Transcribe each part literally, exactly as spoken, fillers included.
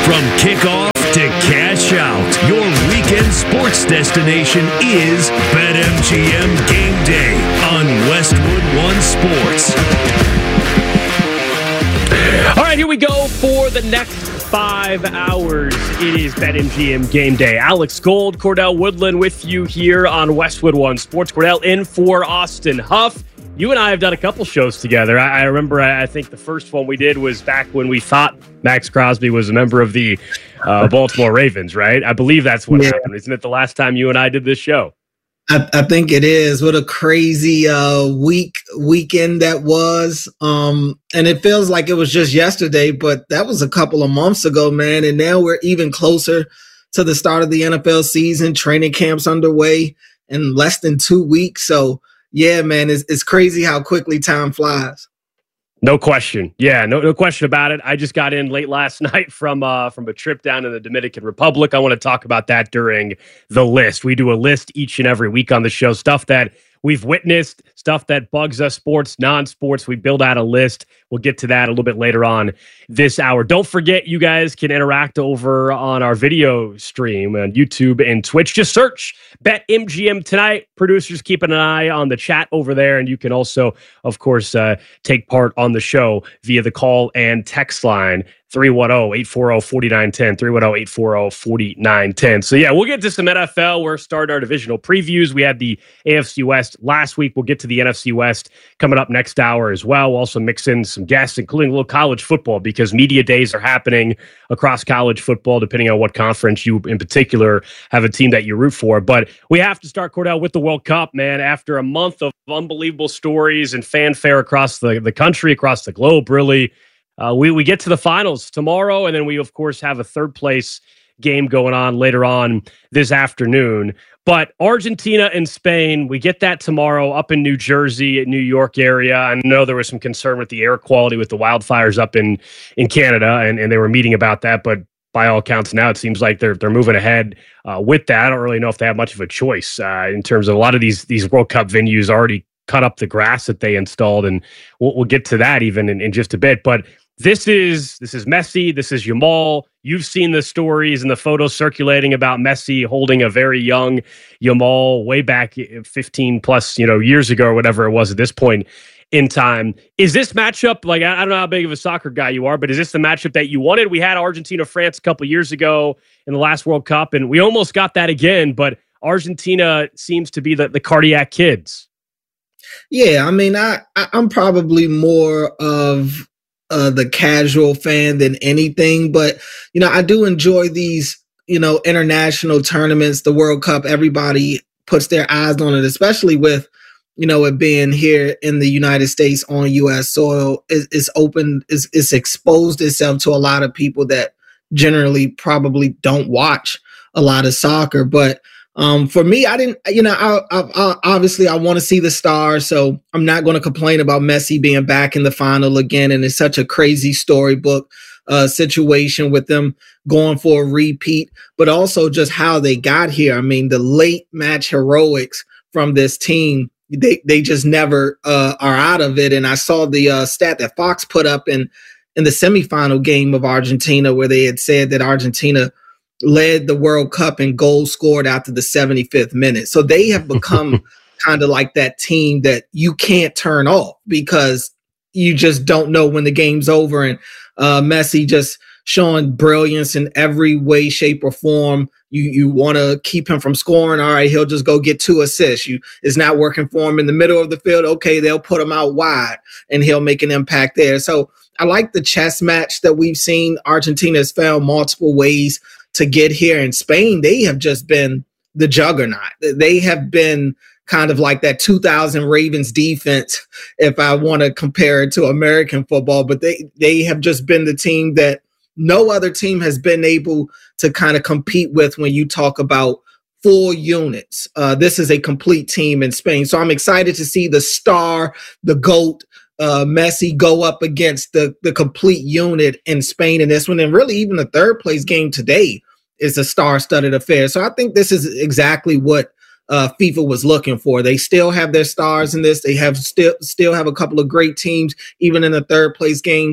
From kickoff to cash out, your weekend sports destination is BetMGM Game Day on Westwood One Sports. All right, here we go for the next five hours. It is BetMGM Game Day. Alex Gold, Cordell Woodland with you here on Westwood One Sports. Cordell in for Austin Huff. You and I have done a couple shows together. I, I remember, I think the first one we did was back when we thought Max Crosby was a member of the uh, Baltimore Ravens, right? I believe that's what yeah. happened. Isn't it the last time you and I did this show? I, I think it is. What a crazy uh, week weekend that was. Um, and it feels like it was just yesterday, but that was a couple of months ago, man. And now we're even closer to the start of the N F L season. Training camp's underway in less than two weeks. So, yeah, man, it's, it's crazy how quickly time flies. No question. Yeah, no no question about it. I just got in late last night from uh, from a trip down in the Dominican Republic. I want to talk about that during the list. We do a list each and every week on the show, stuff that we've witnessed, stuff that bugs us, sports, non-sports. We build out a list. We'll get to that a little bit later on this hour. Don't forget, you guys can interact over on our video stream on YouTube and Twitch. Just search BetMGM tonight. Producers keeping an eye on the chat over there, and you can also, of course, uh, take part on the show via the call and text line. three one zero, eight four zero, four nine one zero, three one zero, eight four zero, four nine one zero. So, yeah, we'll get to some N F L. We're starting our divisional previews. We had the A F C West last week. We'll get to the N F C West coming up next hour as well. We'll also mix in some guests, including a little college football, because media days are happening across college football, depending on what conference you in particular have a team that you root for. But we have to start, Cordell, with the World Cup, man. After a month of unbelievable stories and fanfare across the, the country, across the globe, really, Uh, we, we get to the finals tomorrow, and then we, of course, have a third-place game going on later on this afternoon. But Argentina and Spain, we get that tomorrow up in New Jersey, New York area. I know there was some concern with the air quality with the wildfires up in, in Canada, and, and they were meeting about that. But by all accounts now, it seems like they're they're moving ahead uh, with that. I don't really know if they have much of a choice uh, in terms of a lot of these, these World Cup venues already cut up the grass that they installed, and we'll, we'll get to that even in, in just a bit. But This is this is Messi. This is Yamal. You've seen the stories and the photos circulating about Messi holding a very young Yamal way back fifteen plus, you know, years ago or whatever it was at this point in time. Is this matchup, like, I don't know how big of a soccer guy you are, but is this the matchup that you wanted? We had Argentina-France a couple years ago in the last World Cup, and we almost got that again, but Argentina seems to be the, the cardiac kids. Yeah, I mean, I, I I'm probably more of Uh, the casual fan than anything, but you know, I do enjoy these, you know, international tournaments, the World Cup. Everybody puts their eyes on it, especially with, you know, it being here in the United States on U S soil. It, it's opened, it's, it's exposed itself to a lot of people that generally probably don't watch a lot of soccer. But Um, for me, I didn't, you know, I, I, I obviously I want to see the stars, so I'm not going to complain about Messi being back in the final again. And it's such a crazy storybook uh, situation with them going for a repeat, but also just how they got here. I mean, the late match heroics from this team, they they just never uh, are out of it. And I saw the uh, stat that Fox put up in in the semifinal game of Argentina, where they had said that Argentina led the World Cup in goals scored after the seventy-fifth minute. So they have become kind of like that team that you can't turn off because you just don't know when the game's over. And uh, Messi just showing brilliance in every way, shape, or form. You you want to keep him from scoring. All right, he'll just go get two assists. You It's not working for him in the middle of the field. Okay, they'll put him out wide and he'll make an impact there. So I like the chess match that we've seen. Argentina has found multiple ways to get here. In Spain, they have just been the juggernaut. They have been kind of like that two thousand Ravens defense, if I want to compare it to American football. But they they have just been the team that no other team has been able to kind of compete with when you talk about full units. Uh, this is a complete team in Spain. So I'm excited to see the star, the GOAT, uh, Messi go up against the, the complete unit in Spain in this one. And really even the third place game today is a star-studded affair. So I think this is exactly what uh, FIFA was looking for. They still have their stars in this. They have still still have a couple of great teams, even in the third place game.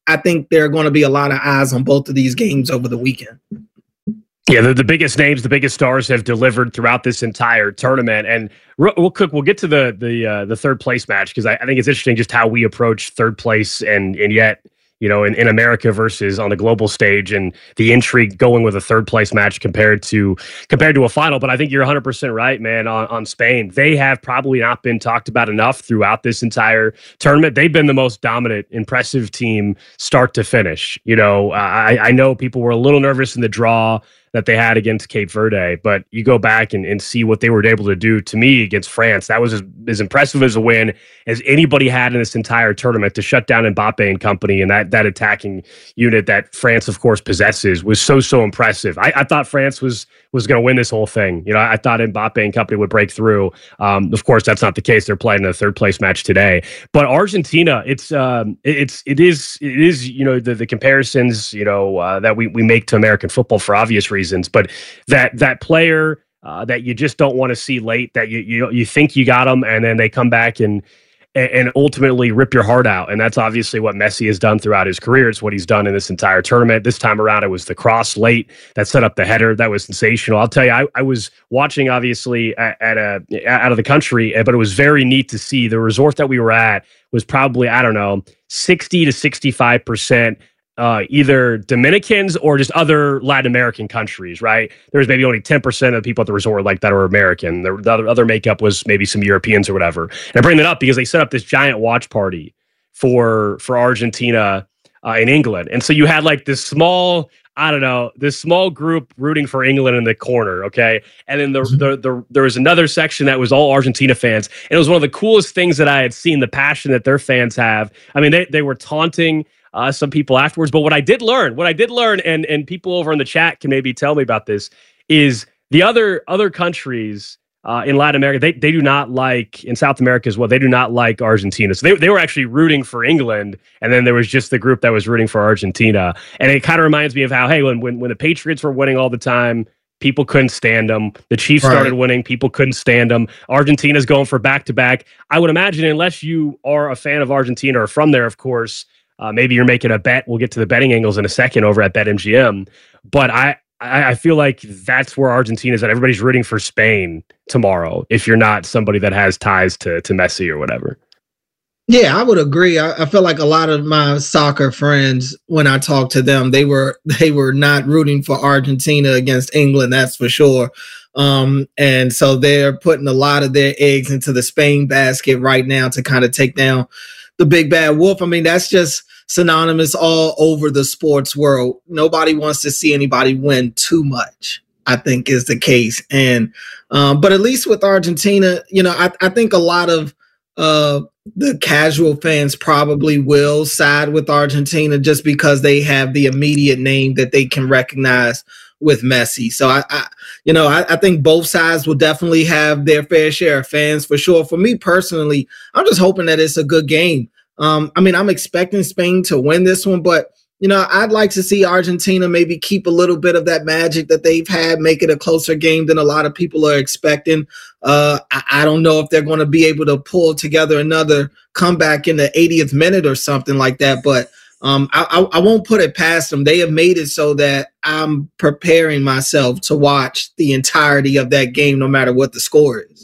I think there are going to be a lot of eyes on both of these games over the weekend. Yeah, the, the biggest names, the biggest stars have delivered throughout this entire tournament. And we'll cook. We'll get to the the uh, the third place match because I, I think it's interesting just how we approach third place and and yet, you know, in, in America versus on the global stage and the intrigue going with a third place match compared to compared to a final. But I think you're one hundred percent right, man, on, on Spain. They have probably not been talked about enough throughout this entire tournament. They've been the most dominant, impressive team start to finish. You know, I, I know people were a little nervous in the draw that they had against Cape Verde, but you go back and, and see what they were able to do to me against France. That was as, as impressive as a win as anybody had in this entire tournament to shut down Mbappe and company, and that that attacking unit that France, of course, possesses was so, so impressive. I, I thought France was was going to win this whole thing. You know, I thought Mbappe and company would break through. Um, of course, that's not the case. They're playing in a third place match today. But Argentina, it's um, it's it is it is you know the the comparisons you know uh, that we we make to American football for obvious reasons. But that that player uh, that you just don't want to see late, that you you you think you got them, and then they come back and and ultimately rip your heart out. And that's obviously what Messi has done throughout his career. It's what he's done in this entire tournament. This time around, it was the cross late that set up the header. That was sensational. I'll tell you, I, I was watching, obviously, at, at a out of the country, but it was very neat to see. The resort that we were at was probably, I don't know, sixty to sixty-five percent Uh, either Dominicans or just other Latin American countries, right? There was maybe only ten percent of the people at the resort like that were American. The, the other, other makeup was maybe some Europeans or whatever. And I bring that up because they set up this giant watch party for for Argentina uh, in England. And so you had like this small, I don't know, this small group rooting for England in the corner, okay? And then the, the, the, there was another section that was all Argentina fans. And it was one of the coolest things that I had seen, the passion that their fans have. I mean, they, they were taunting Uh, some people afterwards. But what I did learn, what I did learn, and and people over in the chat can maybe tell me about this, is the other other countries uh, in Latin America, they they do not like, in South America as well, they do not like Argentina. So they, they were actually rooting for England, and then there was just the group that was rooting for Argentina. And it kind of reminds me of how, hey, when, when, when the Patriots were winning all the time, people couldn't stand them. The Chiefs right. started winning. People couldn't stand them. Argentina's going for back-to-back. I would imagine, unless you are a fan of Argentina or from there, of course, Uh, maybe you're making a bet. We'll get to the betting angles in a second over at BetMGM. But I, I, I feel like that's where Argentina is at. Everybody's rooting for Spain tomorrow if you're not somebody that has ties to, to Messi or whatever. Yeah, I would agree. I, I feel like a lot of my soccer friends, when I talk to them, they were they were not rooting for Argentina against England, that's for sure. Um, and so they're putting a lot of their eggs into the Spain basket right now to kind of take down the big bad wolf. I mean, that's just synonymous all over the sports world. Nobody wants to see anybody win too much, I think is the case. And, um, but at least with Argentina, you know, I, I think a lot of uh, the casual fans probably will side with Argentina just because they have the immediate name that they can recognize with Messi. So I, I you know, I, I think both sides will definitely have their fair share of fans for sure. For me personally, I'm just hoping that it's a good game. Um, I mean, I'm expecting Spain to win this one, but, you know, I'd like to see Argentina maybe keep a little bit of that magic that they've had, make it a closer game than a lot of people are expecting. Uh, I, I don't know if they're going to be able to pull together another comeback in the eightieth minute or something like that, but um, I, I, I won't put it past them. They have made it so that I'm preparing myself to watch the entirety of that game, no matter what the score is.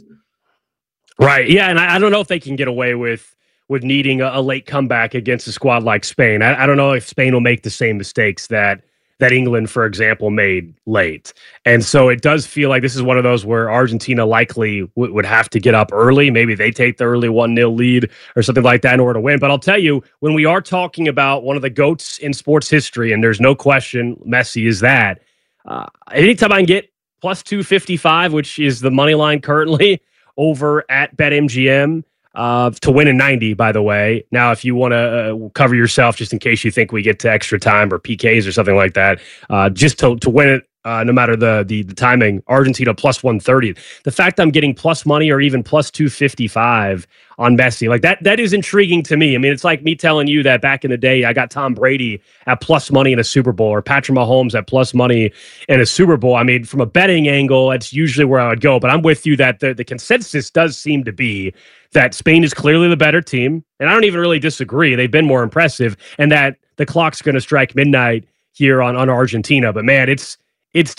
Right. Yeah, and I, I don't know if they can get away with with needing a, a late comeback against a squad like Spain. I, I don't know if Spain will make the same mistakes that that England, for example, made late. And so it does feel like this is one of those where Argentina likely w- would have to get up early. Maybe they take the early one nil lead or something like that in order to win. But I'll tell you, when we are talking about one of the GOATs in sports history, and there's no question Messi is that, uh, anytime I can get plus two fifty-five, which is the money line currently over at BetMGM, Uh, to win in ninety, by the way. Now, if you want to uh, cover yourself, just in case you think we get to extra time or P Ks or something like that, uh, just to, to win it, uh, no matter the, the the timing, Argentina plus one thirty. The fact I'm getting plus money or even plus two fifty-five on Messi, like that, that is intriguing to me. I mean, it's like me telling you that back in the day, I got Tom Brady at plus money in a Super Bowl or Patrick Mahomes at plus money in a Super Bowl. I mean, from a betting angle, that's usually where I would go. But I'm with you that the, the consensus does seem to be that Spain is clearly the better team. And I don't even really disagree. They've been more impressive. And that the clock's going to strike midnight here on, on Argentina. But man, it's